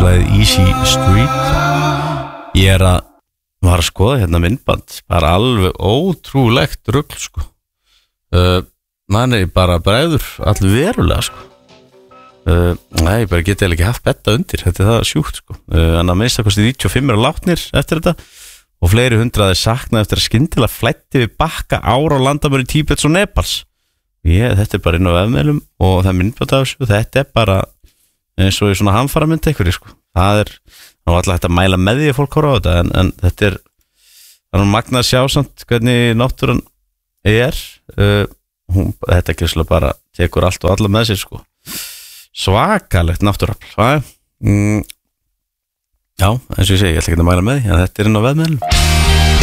lagið Easy Street. Ég var að skoða hérna myndband, bara alveg ótrúlegt rugl sko. Manni bara bregður allir verulega sko. Nei, bara geti ekki haft betta undir, þetta það sjúkt sko. Þannig að minnst að kosti 95 látnir eftir þetta og fleiri hundraði saknað eftir að skyndilega flætti við bakka ára á landamæri Tíbets og Nepals. Þetta bara inn á vefmiðlum og það myndband af þessu, þetta bara eins og í svona hamfara mynd einhverju sko. Það alltaf hægt að mæla með því að fólk horfa á þetta en þetta það magnað að sjá samt hvernig náttúran þetta gríslega bara tekur allt og alla með sér sko. Svakalegt náttúrafl. Já, eins og ég segi, ég ætla ekki að mæla með því en þetta inn á vefmiðlum.